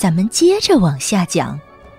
咱们接着往下讲。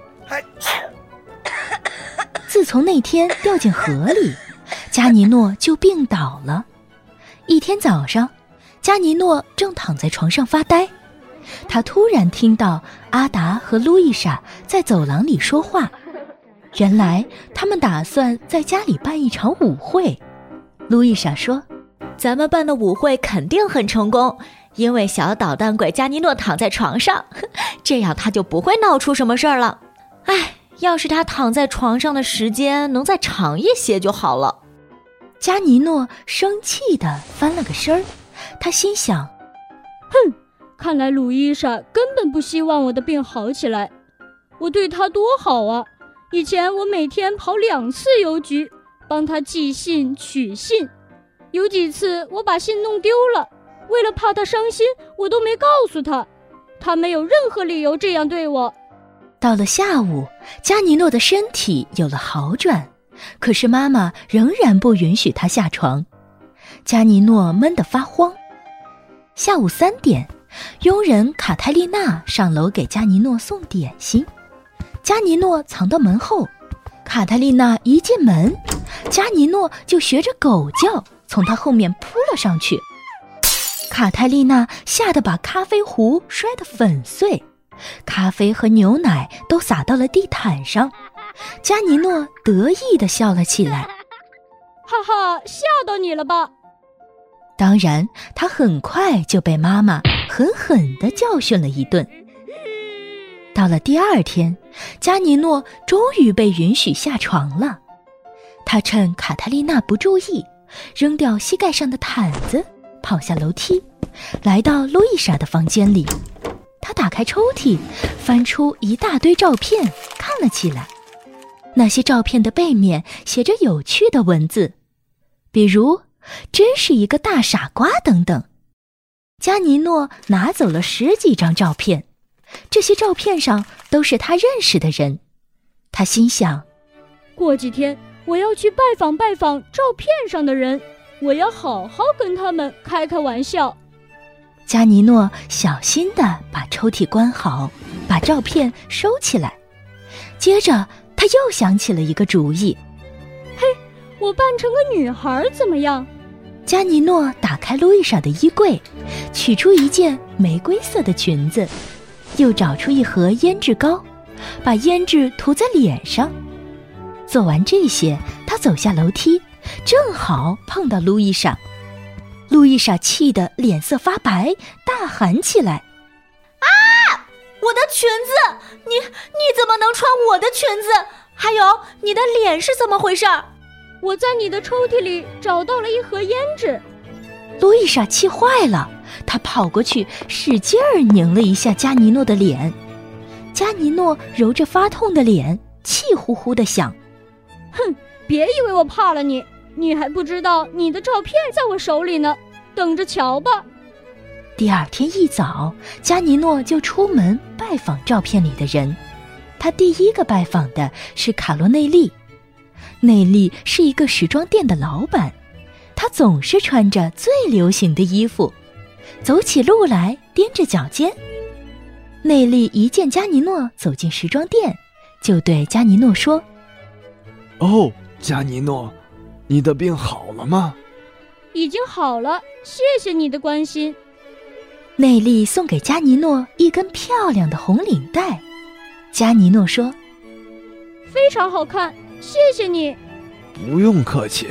自从那天掉进河里，加尼诺就病倒了。一天早上，加尼诺正躺在床上发呆，他突然听到阿达和路易莎在走廊里说话。原来他们打算在家里办一场舞会。路易莎说， 咱们办的舞会肯定很成功，因为小捣蛋鬼加尼诺躺在床上，这样他就不会闹出什么事儿了。唉，要是他躺在床上的时间能再长一些就好了。 加尼诺生气地翻了个身儿，他心想， 哼，看来鲁伊莎根本不希望我的病好起来。我对她多好啊，以前我每天跑2次邮局，帮她寄信取信，有几次我把信弄丢了，为了怕她伤心，我都没告诉她，她没有任何理由这样对我。 到了下午，加尼诺的身体有了好转，可是妈妈仍然不允许他下床。加尼诺闷得发慌。下午3点，佣人卡泰丽娜上楼给加尼诺送点心。加尼诺藏到门后，卡泰丽娜一进门，加尼诺就学着狗叫从她后面扑了上去。卡泰丽娜吓得把咖啡壶摔得粉碎，咖啡和牛奶都洒到了地毯上。加尼诺得意地笑了起来， 哈哈，吓到你了吧？ 当然，他很快就被妈妈狠狠地教训了一顿。到了第2天，加尼诺终于被允许下床了。他趁卡泰丽娜不注意，扔掉膝盖上的毯子，跑下楼梯，来到路易莎的房间里。他打开抽屉，翻出一大堆照片，看了起来。那些照片的背面写着有趣的文字，比如真是一个大傻瓜等等。加尼诺拿走了10几张照片，这些照片上都是他认识的人。他心想， 过几天我要去拜访照片上的人，我要好好跟他们开玩笑。 加尼诺小心地把抽屉关好，把照片收起来。接着他又想起了一个主意， 嘿，我扮成个女孩怎么样？ 加尼诺打开路易莎的衣柜，取出一件玫瑰色的裙子，又找出一盒胭脂膏，把胭脂涂在脸上。做完这些，他走下楼梯，正好碰到路易莎。路易莎气得脸色发白，大喊起来， 啊，我的裙子，你怎么能穿我的裙子？还有你的脸是怎么回事？ 我在你的抽屉里找到了一盒胭脂。 路易莎气坏了，她跑过去使劲儿拧了一下加尼诺的脸。加尼诺揉着发痛的脸，气呼呼地想， 哼，别以为我怕了你，你还不知道你的照片在我手里呢，等着瞧吧。 第2天一早，加尼诺就出门拜访照片里的人。他第一个拜访的是卡罗内利。内利是一个时装店的老板，他总是穿着最流行的衣服，走起路来踮着脚尖。内利一见加尼诺走进时装店，就对加尼诺说， 哦，加尼诺，你的病好了吗？ 已经好了，谢谢你的关心。 内利送给加尼诺一根漂亮的红领带。加尼诺说， 非常好看，谢谢你。 不用客气。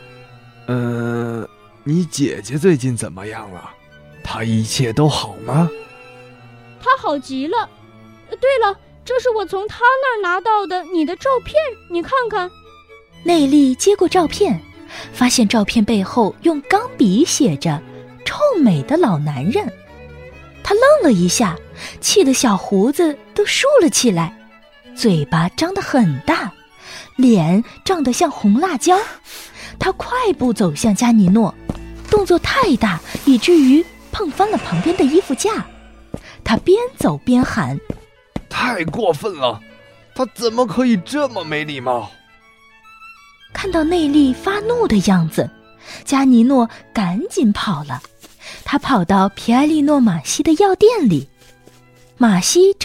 你姐姐最近怎么样了？她一切都好吗？ 她好极了。对了，这是我从她那儿拿到的你的照片，你看看。 内利接过照片，发现照片背后用钢笔写着臭美的老男人。他愣了一下，气得小胡子都竖了起来，嘴巴张得很大，脸涨得像红辣椒。他快步走向加尼诺，动作太大，以至于碰翻了旁边的衣服架。他边走边喊， 太过分了，他怎么可以这么没礼貌？ 看到内利发怒的样子，加尼诺赶紧跑了。他跑到皮埃利诺马西的药店里，马西